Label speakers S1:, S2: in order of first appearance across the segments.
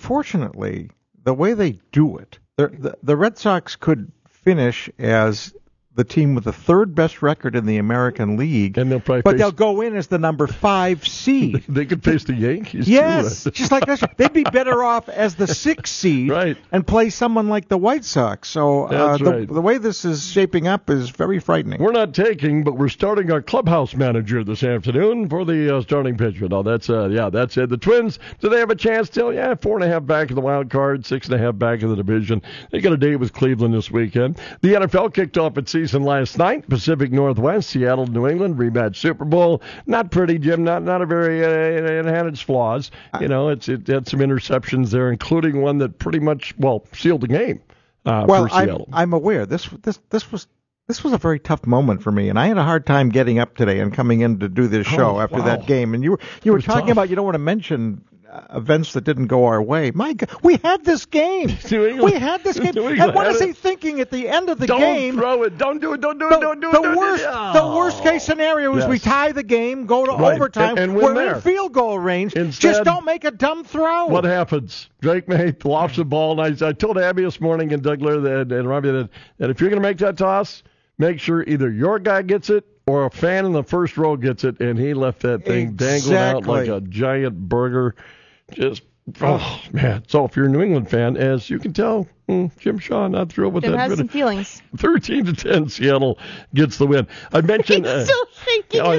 S1: unfortunately, the way they do it, the Red Sox could finish as the team with the third best record in the American League,
S2: and
S1: they'll go in as the number 5 seed.
S2: They could face the Yankees.
S1: Yes,
S2: too.
S1: just like this. They'd be better off as the 6th seed
S2: right.
S1: and play someone like the White Sox. So the way this is shaping up is very frightening.
S2: We're not taking, but we're starting our clubhouse manager this afternoon for the starting pitcher. No, that's it. The Twins, do they have a chance still? Yeah, 4.5 back of the wild card, 6.5 back of the division. They got a date with Cleveland this weekend. The NFL kicked off its season last night. Pacific Northwest, Seattle, New England, rematch Super Bowl. Not pretty, Jim. Not a very. It had its flaws. It had some interceptions there, including one that pretty much sealed the game. For Seattle.
S1: I'm aware this was a very tough moment for me, and I had a hard time getting up today and coming in to do this show after that game. And you were talking about you don't want to mention events that didn't go our way. My God, we had this game. We had this game. And what is he thinking at the end of the game?
S2: Don't throw it. Don't do it. Don't do it. Don't do it.
S1: The worst case scenario is we tie the game, go to overtime,
S2: and
S1: we're in field goal range.
S2: Instead,
S1: just don't make a dumb throw.
S2: What happens? Drake May lofts the ball, and I told Abby this morning and Doug Lair and Robbie that if you're going to make that toss, make sure either your guy gets it or a fan in the first row gets it, and he left that thing dangling out like a giant burger. Just, man. So if you're a New England fan, as you can tell, Jim Shaw not thrilled with
S3: Jim
S2: that.
S3: Has some feelings.
S2: 13-10, Seattle gets the win. I mentioned.
S3: He's still shaking his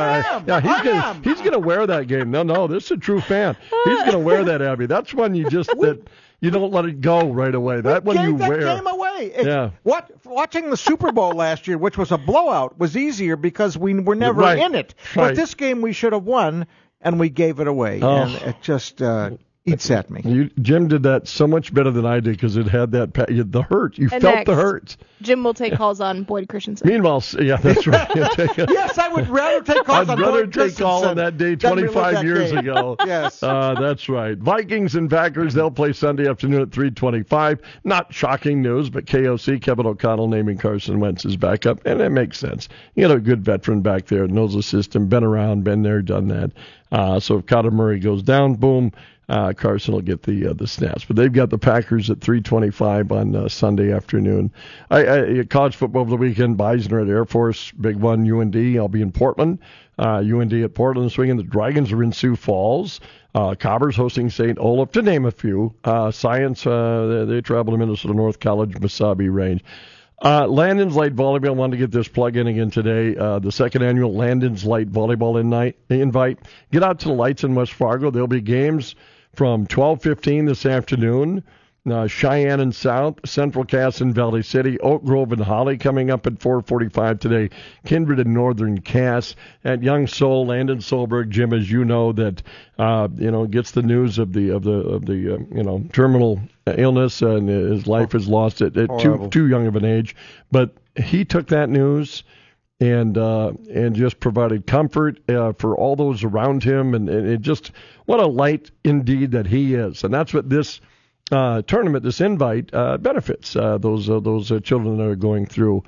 S3: head.
S2: He's going to wear that game. No, this is a true fan. He's going to wear that, Abby. That's one you just you don't let it go right away. That one you wear.
S1: That game away. Watching the Super Bowl last year, which was a blowout, was easier because we were never in it. But this game we should have won, and we gave it away. And it just eats at me.
S2: Jim did that so much better than I did because it had the hurt. You felt the hurt.
S3: Jim will take calls on Boyd Christensen.
S2: Meanwhile, that's right.
S1: Yes, I would rather take calls on Boyd Christensen.
S2: I'd rather take call on that day 25 years ago.
S1: Yes.
S2: That's right. Vikings and Packers, they'll play Sunday afternoon at 3:25. Not shocking news, but KOC, Kevin O'Connell, naming Carson Wentz as backup, and it makes sense. You got a good veteran back there, knows the system, been around, been there, done that. So if Kyler Murray goes down, boom, Carson will get the snaps. But they've got the Packers at 3:25 on Sunday afternoon. College football over the weekend, Bison at Air Force, big one, UND. I'll be in Portland. UND at Portland this weekend. The Dragons are in Sioux Falls. Cobber's hosting St. Olaf, to name a few. Science, they travel to Minnesota North College, Mesabi Range. Landon's Light Volleyball, wanted to get this plug in again today. The second annual Landon's Light Volleyball invite. Get out to the lights in West Fargo. There'll be games from 12:15 this afternoon. Cheyenne and South, Central Cass and Valley City, Oak Grove and Holly coming up at 4:45 today. Kindred and Northern Cass at Young Soul, Landon Solberg, Jim, as you know, that gets the news of the terminal illness and his life is lost at too young of an age. But he took that news and just provided comfort for all those around him, and it just what a light indeed that he is, and that's what this tournament, this invite benefits those children that are going through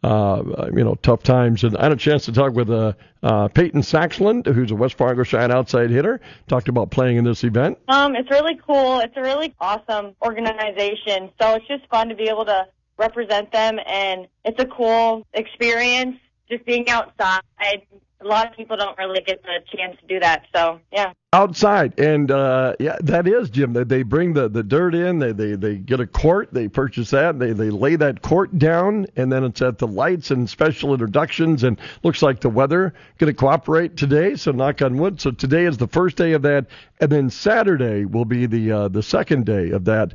S2: tough times. And I had a chance to talk with Peyton Saxland, who's a West Fargo Cheyenne outside hitter. Talked about playing in this event.
S4: It's really cool. It's a really awesome organization. So it's just fun to be able to represent them, and it's a cool experience just being outside. A lot of people don't really get the chance to do that. So yeah.
S2: Outside, and that is, Jim. They bring the dirt in. They get a court. They purchase that. They lay that court down, and then it's at the lights and special introductions. And looks like the weather going to cooperate today. So knock on wood. So today is the first day of that, and then Saturday will be the second day of that.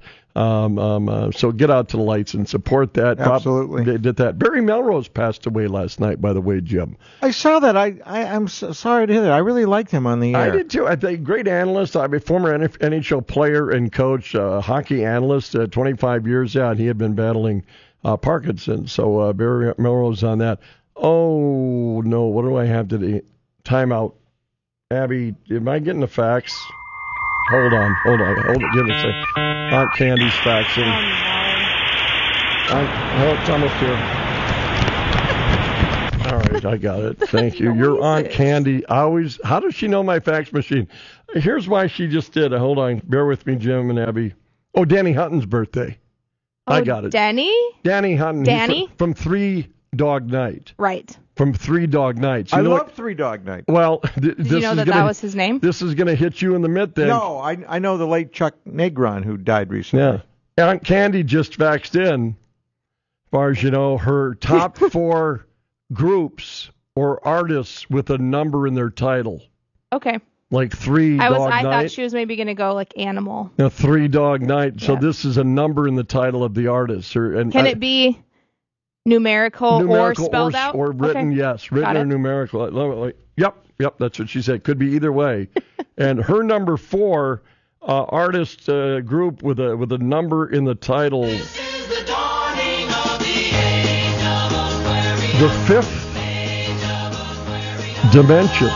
S2: So get out to the lights and support that.
S1: Absolutely.
S2: They did that. Barry Melrose passed away last night, by the way, Jim.
S1: I saw that. I'm so sorry to hear that. I really liked him on the air.
S2: I did too. A great analyst, a former NHL player and coach, hockey analyst, 25 years out. He had been battling Parkinson's. So Barry Melrose on that. Oh, no, what do I have today? Timeout. Abby, am I getting the facts? Hold on. Give it a second. Aunt Candy's faxing. It's almost here. All right, I got it. Thank you. Your Aunt Candy always. How does she know my fax machine? Here's why she just did. Hold on. Bear with me, Jim and Abby. Oh, Danny Hutton's birthday. I got it.
S3: Danny
S2: Hutton.
S3: Danny?
S2: From 3 Dog Night.
S3: Right.
S2: From 3 Dog Nights.
S1: I love 3 Dog Night.
S2: Well,
S3: Did you know that was his name?
S2: This is going to hit you in the mid then.
S1: No, I know the late Chuck Negron who died recently.
S2: Yeah. Aunt Candy just faxed in, as far as you know, her top 4 groups or artists with a number in their title.
S3: Okay.
S2: Like 3 Dog Night.
S3: I thought she was maybe going to go like Animal.
S2: 3 Dog Night. So this is a number in the title of the artist.
S3: Can it be numerical or spelled out?
S2: Or written,
S3: okay.
S2: yes. Written or numerical. Yep, that's what she said. Could be either way. And her number 4 artist group with a number in the title. This is the dawning of the age of Aquarius. The 5th dimension.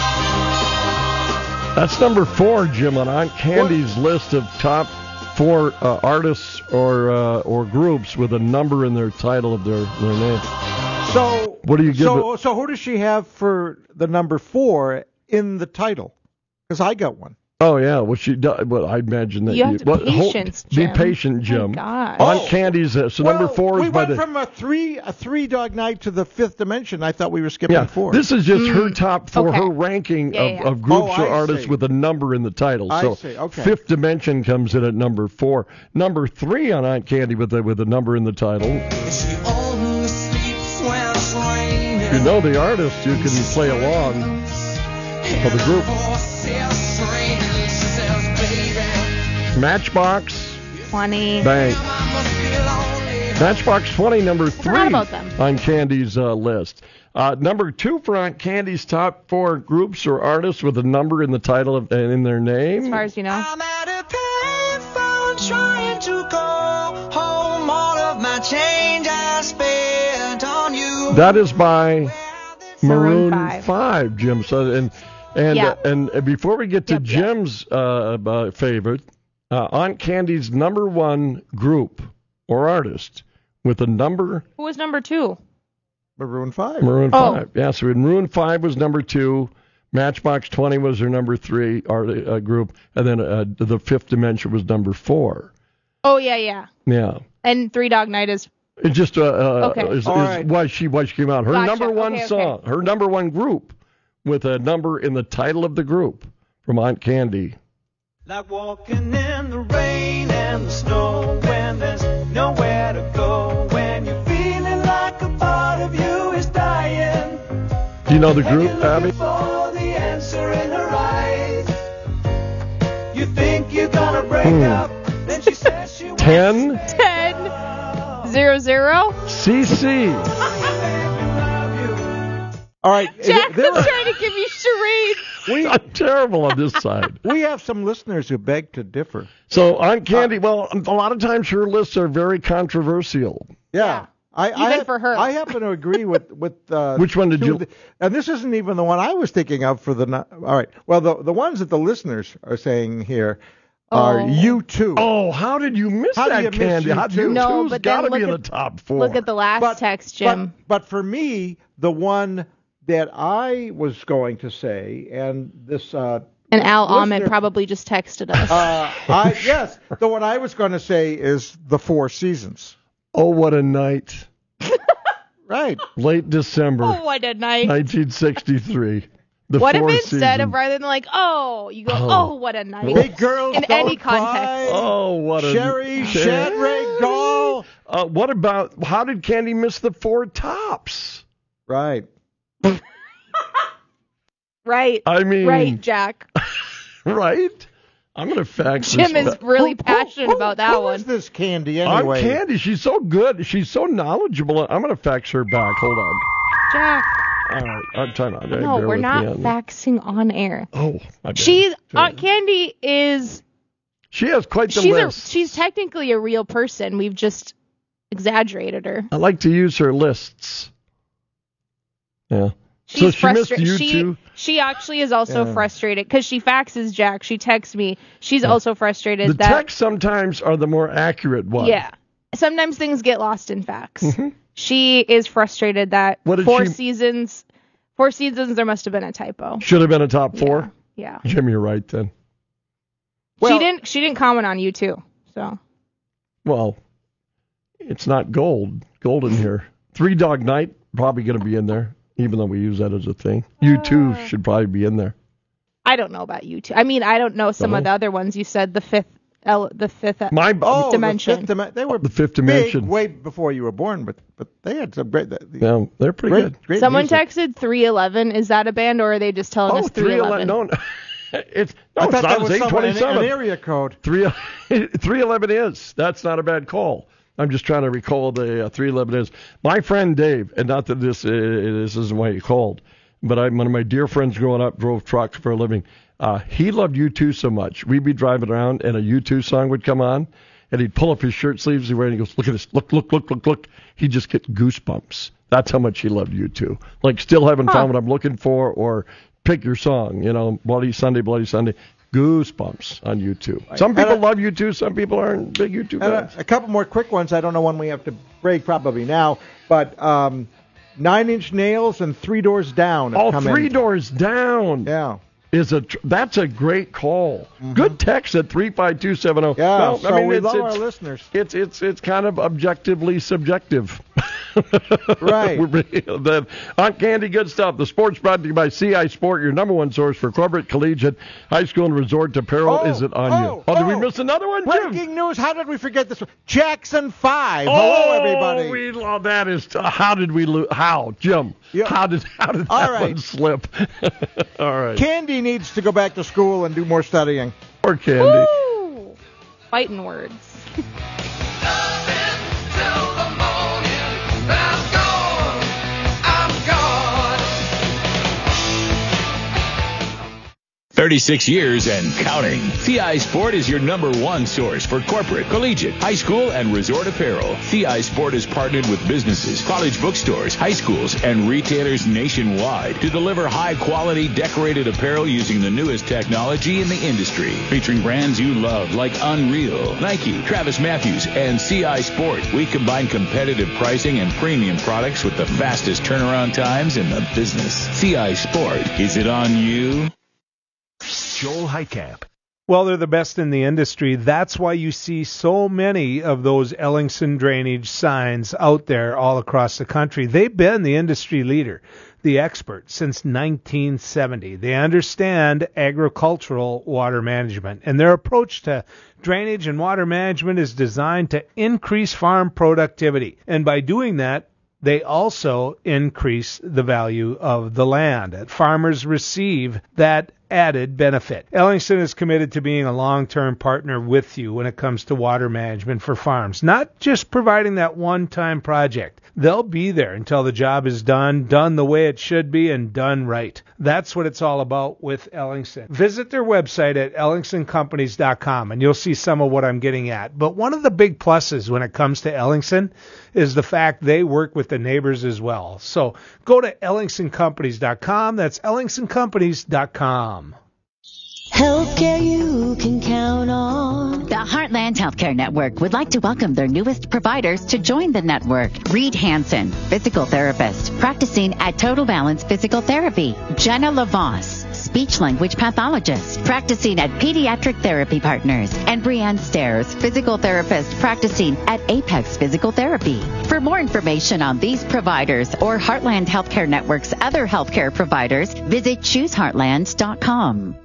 S2: That's number 4, Jim, on Aunt Candy's list of top 4 artists or groups with a number in their title of their name.
S1: So
S2: what do you give it?
S1: So who does she have for the number 4 in the title? Because I got one.
S2: Oh yeah, well she does. Well, I imagine that
S3: you have to patience, Jim.
S2: Be patient, Jim.
S3: Oh, gosh.
S2: Aunt Candy's so number 4 is by the.
S1: We went from a 3 Dog Night to the 5th dimension. I thought we were skipping 4.
S2: This is just her top 4, her ranking of groups or artists
S1: see.
S2: with a number in the title.
S1: I
S2: So
S1: see. Okay.
S2: 5th dimension comes in at number 4. Number 3 on Aunt Candy with a number in the title. If you know the artist, you can play along for the group. Matchbox
S3: 20.
S2: Bang. Matchbox 20, number 3
S3: about them.
S2: on Candy's list. Number 2 for Aunt Candy's top 4 groups or artists with a number in the title and in their name.
S3: As far as you know.
S5: I'm at a payphone trying to call home. All of my change I spent on you.
S2: That is by
S3: Maroon
S2: Maroon
S3: 5.
S2: 5, Jim. So and before we get to Jim's favorite, Aunt Candy's number 1 group or artist with a number.
S3: Who was number 2?
S1: Maroon 5.
S2: Maroon 5. Yeah, so Maroon 5 was number 2. Matchbox 20 was their number 3 group. And then the 5th dimension was number 4.
S3: Oh, yeah.
S2: Yeah.
S3: And 3 Dog Night is.
S2: It's just is
S1: right.
S2: why she came out. Her
S3: Gotcha.
S2: number 1 song, her number 1 group with a number in the title of the group from Aunt Candy.
S5: Like walking in the rain and the snow when there's nowhere to go, when you're feeling like a part of you is dying.
S2: Do you know the group,
S5: and
S2: Abby?
S5: for the answer in her eyes. You think you're gonna break up, then she says she
S2: 10
S3: 10-0-0.
S2: CC.
S1: All right.
S3: Jack was trying to give you charades.
S2: I'm terrible on this side.
S1: We have some listeners who beg to differ.
S2: So Aunt Candy, well, a lot of times her lists are very controversial.
S1: Yeah.
S3: Even for her.
S1: I happen to agree with
S2: Which one did you?
S1: And this isn't even the one I was thinking of for the. All right. Well, the ones that the listeners are saying here are U2.
S2: Oh, how did you miss
S1: How do
S2: that,
S1: you miss
S2: Candy?
S1: U2?
S3: No, but
S2: got to
S3: then
S2: be in the
S3: look
S2: top 4.
S3: Look at the last text, Jim.
S1: But for me, the one that I was going to say, and this.
S3: And Al
S1: listener,
S3: Ahmed probably just texted us.
S1: Yes, the one I was going to say is the Four Seasons.
S2: Oh, what a night.
S1: Right.
S2: Late December.
S3: Oh, what a night.
S2: 1963.
S3: What if
S2: Four
S3: instead
S2: Seasons.
S3: of rather than like, you go, oh what a night.
S1: Big girls
S3: in
S1: don't
S3: any
S1: cry.
S3: context.
S2: Oh, what a
S1: Sherry Shadrach Gall.
S2: What about, how did Candy miss the Four Tops?
S1: Right.
S3: Right.
S2: I mean.
S3: Right, Jack.
S2: Right? I'm going to fax
S3: Jim
S2: this.
S3: is really passionate about that
S1: Who
S3: one.
S1: is this Candy anyway?
S2: I'm Candy. She's so good. She's so knowledgeable. I'm going to fax her back. Hold on.
S3: Jack.
S2: All right. Time out.
S3: No, we're not faxing on air.
S2: Oh, my bad.
S3: Aunt Candy is.
S2: She has quite the list.
S3: She's technically a real person. We've just exaggerated her.
S2: I like to use her lists. Yeah.
S3: She's
S2: so she missed
S3: frustrated.
S2: you too?
S3: She actually is also frustrated because she faxes Jack. She texts me. She's also frustrated
S2: the texts sometimes are the more accurate ones.
S3: Yeah. Sometimes things get lost in fax.
S2: Mm-hmm.
S3: She is frustrated that
S2: What did
S3: 4
S2: she-
S3: seasons there must have been a typo.
S2: Should have been a top 4.
S3: Yeah.
S2: Jim, you're right then.
S1: Well-
S3: she didn't comment on you too. So
S2: Well, it's not gold in here. Three Dog Night probably going to be in there, even though we use that as a thing. U2 should probably be in there.
S3: I don't know about you two. I mean, I don't know some of the other ones. You said the fifth dimension.
S1: The fifth they were
S2: The Fifth
S1: big
S2: Dimension.
S1: way before you were born, but they had some great.
S2: Yeah, they're pretty good.
S1: Great
S3: Someone
S1: music.
S3: texted 311. Is that a band, or are they just telling us 311?
S2: 311. No, it's
S1: I thought that
S2: not.
S1: was
S2: It's
S1: an
S2: 827.
S1: area code.
S2: 311 is. That's not a bad call. I'm just trying to recall the 311 is. My friend Dave, and not that this isn't why he called, but one of my dear friends growing up drove trucks for a living. He loved U2 so much. We'd be driving around, and a U2 song would come on, and he'd pull up his shirt sleeves and he goes, "Look at this! Look!" He'd just get goosebumps. That's how much he loved U2. Like, still haven't found what I'm looking for, or pick your song. Bloody Sunday. Goosebumps on U2. Some people love U2. Some people aren't big U2 fans.
S1: A couple more quick ones. I don't know when we have to break, probably now, but 9 Inch Nails and 3 Doors Down have come in.
S2: 3 Doors Down.
S1: Yeah.
S2: That's a great call. Mm-hmm. Good text at 35270.
S1: Yeah,
S2: well,
S1: so we love our listeners.
S2: It's kind of objectively subjective.
S1: Right.
S2: Aunt Candy, good stuff. The sports brought to you by CI Sport, your number one source for corporate, collegiate, high school, and resort apparel. Is it on you? Did we miss another one, Jim?
S1: Breaking news. How did we forget this one? Jackson 5. Hello, everybody.
S2: We love that. How did we lose? How, Jim?
S1: Yeah.
S2: How did that one slip? All right.
S1: Candy needs to go back to school and do more studying.
S2: Or Candy.
S3: Woo! Fighting words.
S6: 36 years and counting. CI Sport is your number one source for corporate, collegiate, high school, and resort apparel. CI Sport is partnered with businesses, college bookstores, high schools, and retailers nationwide to deliver high-quality decorated apparel using the newest technology in the industry. Featuring brands you love like Unreal, Nike, Travis Matthews, and CI Sport. We combine competitive pricing and premium products with the fastest turnaround times in the business. CI Sport. Is it on you?
S7: Joel Heitkamp.
S8: Well, they're the best in the industry. That's why you see so many of those Ellingson drainage signs out there all across the country. They've been the industry leader, the expert, since 1970. They understand agricultural water management, and their approach to drainage and water management is designed to increase farm productivity. And by doing that, they also increase the value of the land. Farmers receive that added benefit. Ellingson is committed to being a long-term partner with you when it comes to water management for farms, not just providing that one-time project. They'll be there until the job is done the way it should be, and done right. That's what it's all about with Ellingson. Visit their website at ellingsoncompanies.com, and you'll see some of what I'm getting at. But one of the big pluses when it comes to Ellingson is the fact they work with the neighbors as well. So go to ellingsoncompanies.com. That's ellingsoncompanies.com.
S9: Healthcare you can count on.
S10: The Heartland Healthcare Network would like to welcome their newest providers to join the network. Reed Hansen, physical therapist, practicing at Total Balance Physical Therapy. Jenna LaVoss, speech-language pathologist, practicing at Pediatric Therapy Partners. And Brianne Stairs, physical therapist, practicing at Apex Physical Therapy. For more information on these providers or Heartland Healthcare Network's other healthcare providers, visit ChooseHeartland.com.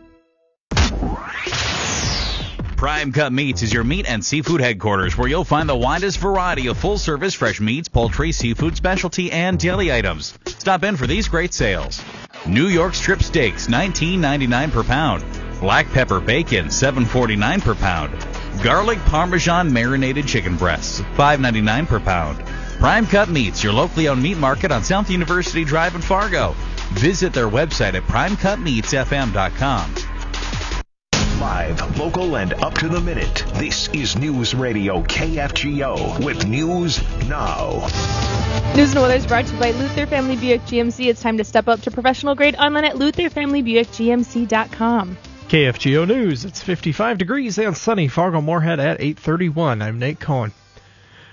S11: Prime Cut Meats is your meat and seafood headquarters, where you'll find the widest variety of full-service fresh meats, poultry, seafood, specialty, and deli items. Stop in for these great sales. New York strip steaks, $19.99 per pound. Black pepper bacon, $7.49 per pound. Garlic Parmesan marinated chicken breasts, $5.99 per pound. Prime Cut Meats, your locally owned meat market on South University Drive in Fargo. Visit their website at primecutmeatsfm.com.
S7: Live, local, and up to the minute. This is News Radio KFGO with News Now.
S3: News and weather is brought to you by Luther Family Buick GMC. It's time to step up to professional grade online at lutherfamilybuickgmc.com.
S12: KFGO News. It's 55 degrees and sunny. Fargo Moorhead at 8:31. I'm Nate Cohen.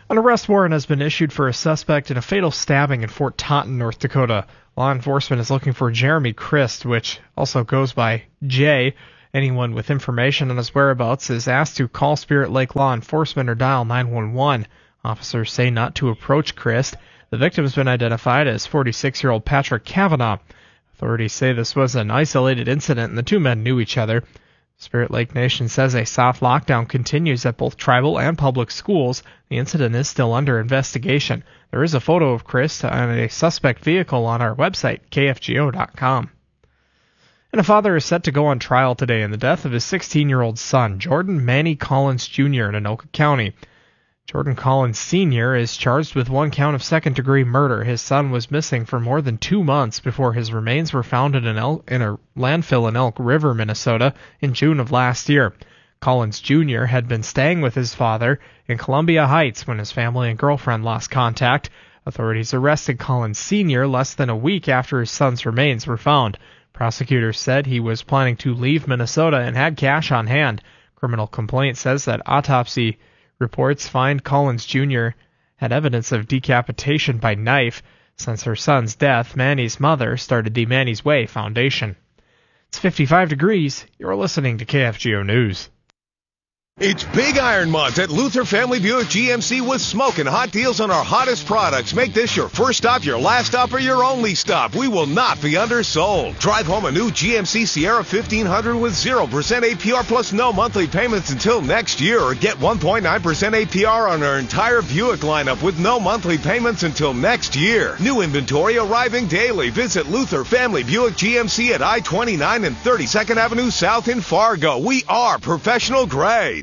S12: An arrest warrant has been issued for a suspect in a fatal stabbing in Fort Taunton, North Dakota. Law enforcement is looking for Jeremy Christ, which also goes by Jay. Anyone with information on his whereabouts is asked to call Spirit Lake law enforcement or dial 911. Officers say not to approach Christ. The victim has been identified as 46-year-old Patrick Kavanaugh. Authorities say this was an isolated incident and the two men knew each other. Spirit Lake Nation says a soft lockdown continues at both tribal and public schools. The incident is still under investigation. There is a photo of Chris on a suspect vehicle on our website, kfgo.com. And a father is set to go on trial today in the death of his 16-year-old son, Jordan Manny Collins Jr. in Anoka County. Jordan Collins Sr. is charged with one count of second-degree murder. His son was missing for more than 2 months before his remains were found in a landfill in Elk River, Minnesota, in June of last year. Collins Jr. had been staying with his father in Columbia Heights when his family and girlfriend lost contact. Authorities arrested Collins Sr. less than a week after his son's remains were found. Prosecutors said he was planning to leave Minnesota and had cash on hand. Criminal complaint says that autopsy reports find Collins Jr. had evidence of decapitation by knife. Since her son's death, Manny's mother started the Manny's Way Foundation. It's 55 degrees. You're listening to KFGO News.
S13: It's Big Iron Month at Luther Family Buick GMC with smoking hot deals on our hottest products. Make this your first stop, your last stop, or your only stop. We will not be undersold. Drive home a new GMC Sierra 1500 with 0% APR plus no monthly payments until next year, or get 1.9% APR on our entire Buick lineup with no monthly payments until next year. New inventory arriving daily. Visit Luther Family Buick GMC at I-29 and 32nd Avenue South in Fargo. We are professional grade.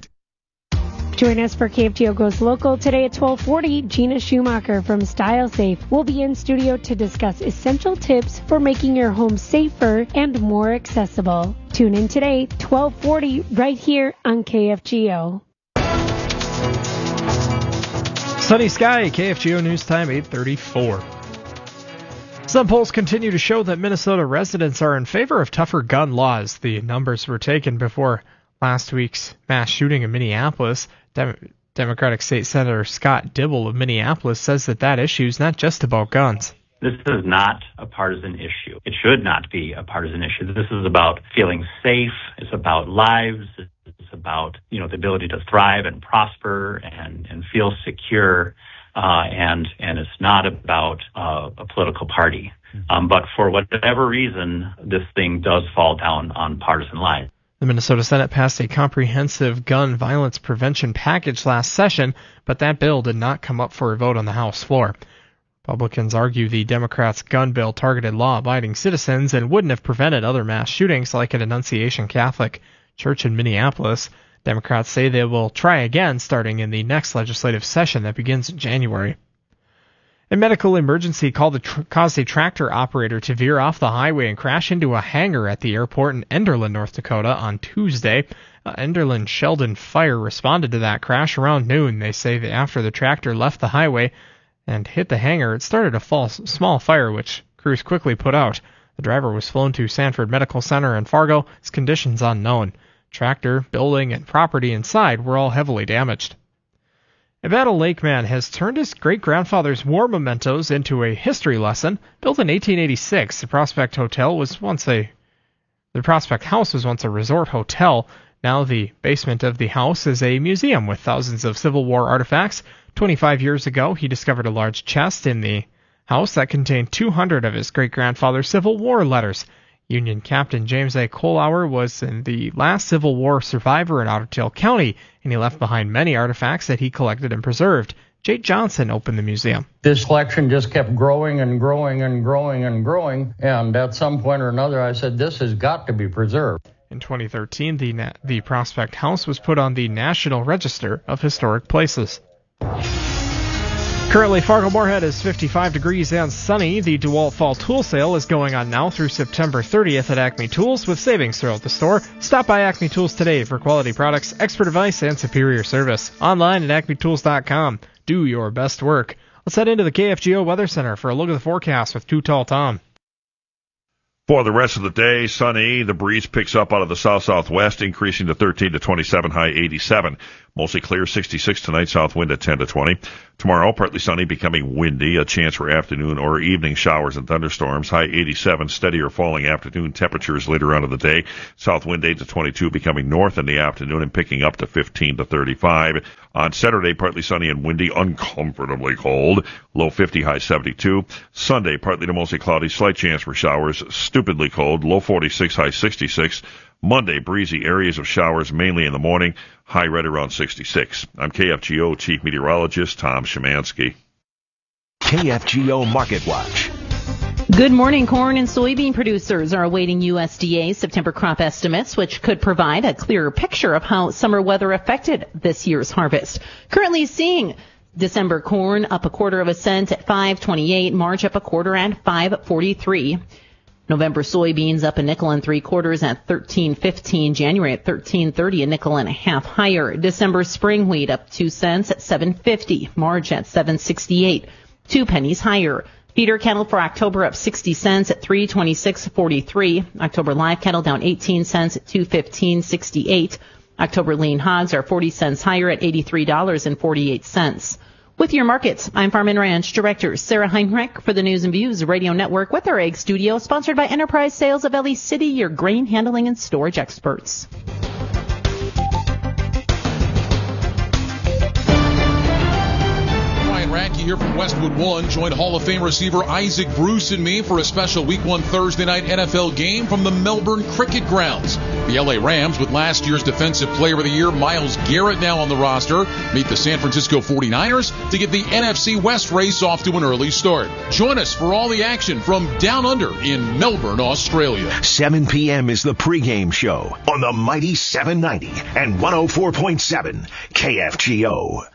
S14: Join us for KFGO Goes Local today at 1240. Gina Schumacher from Style Safe will be in studio to discuss essential tips for making your home safer and more accessible. Tune in today, 1240, right here on KFGO.
S12: Sunny sky, KFGO News Time, 8:34. Some polls continue to show that Minnesota residents are in favor of tougher gun laws. The numbers were taken before last week's mass shooting in Minneapolis. Democratic State Senator Scott Dibble of Minneapolis says that issue is not just about guns.
S15: This is not a partisan issue. It should not be a partisan issue. This is about feeling safe. It's about lives. It's about, the ability to thrive and prosper and feel secure. And it's not about a political party. But for whatever reason, this thing does fall down on partisan lines.
S12: The Minnesota Senate passed a comprehensive gun violence prevention package last session, but that bill did not come up for a vote on the House floor. Republicans argue the Democrats' gun bill targeted law-abiding citizens and wouldn't have prevented other mass shootings like at Annunciation Catholic Church in Minneapolis. Democrats say they will try again starting in the next legislative session that begins in January. A medical emergency caused a tractor operator to veer off the highway and crash into a hangar at the airport in Enderlin, North Dakota on Tuesday. Enderlin Sheldon Fire responded to that crash around noon. They say that after the tractor left the highway and hit the hangar, it started a small fire, which crews quickly put out. The driver was flown to Sanford Medical Center in Fargo. His conditions unknown. Tractor, building, and property inside were all heavily damaged. A Battle Lake man has turned his great-grandfather's war mementos into a history lesson. Built in 1886, the Prospect House was once a resort hotel. Now the basement of the house is a museum with thousands of Civil War artifacts. 25 years ago, he discovered a large chest in the house that contained 200 of his great-grandfather's Civil War letters. Union Captain James A. Kohlauer was the last Civil War survivor in Otter Tail County, and he left behind many artifacts that he collected and preserved. Jake Johnson opened the museum.
S16: This collection just kept growing and growing and growing and growing, and at some point or another I said, this has got to be preserved.
S12: In 2013, the Prospect House was put on the National Register of Historic Places. Currently, Fargo-Moorhead is 55 degrees and sunny. The DeWalt Fall Tool Sale is going on now through September 30th at Acme Tools with savings throughout the store. Stop by Acme Tools today for quality products, expert advice, and superior service. Online at acmetools.com. Do your best work. Let's head into the KFGO Weather Center for a look at the forecast with Too Tall Tom.
S17: For the rest of the day, sunny. The breeze picks up out of the south-southwest, increasing to 13 to 27, high 87. Mostly clear, 66 tonight, south wind at 10 to 20. Tomorrow, partly sunny, becoming windy, a chance for afternoon or evening showers and thunderstorms. High 87, steady or falling afternoon temperatures later on in the day. South wind 8 to 22, becoming north in the afternoon and picking up to 15 to 35. On Saturday, partly sunny and windy, uncomfortably cold. Low 50, high 72. Sunday, partly to mostly cloudy, slight chance for showers, stupidly cold. Low 46, high 66. Monday, breezy, areas of showers mainly in the morning, high right around 66. I'm KFGO Chief Meteorologist Tom Szymanski.
S7: KFGO Market Watch.
S18: Good morning. Corn and soybean producers are awaiting USDA September crop estimates, which could provide a clearer picture of how summer weather affected this year's harvest. Currently seeing December corn up 1/4 cent at $5.28, March up 1/4 at $5.43. November soybeans up 1 3/4 at $13.15. January at $13.30, 1 1/2 higher. December spring wheat up 2 cents at $7.50. March at $7.68, 2 pennies higher. Feeder cattle for October up 60 cents at $326.43. October live cattle down 18 cents at $215.68. October lean hogs are 40 cents higher at $83.48. With your markets, I'm Farm and Ranch Director Sarah Heinrich for the News and Views Radio Network with our Egg Studio, sponsored by Enterprise Sales of Ellie City, your grain handling and storage experts.
S19: Radke here from Westwood One. Join Hall of Fame receiver Isaac Bruce and me for a special Week 1 Thursday night NFL game from the Melbourne Cricket Grounds. The LA Rams, with last year's Defensive Player of the Year Myles Garrett now on the roster, meet the San Francisco 49ers to get the NFC West race off to an early start. Join us for all the action from Down Under in Melbourne, Australia.
S7: 7 p.m. is the pregame show on the mighty 790 and 104.7 KFGO.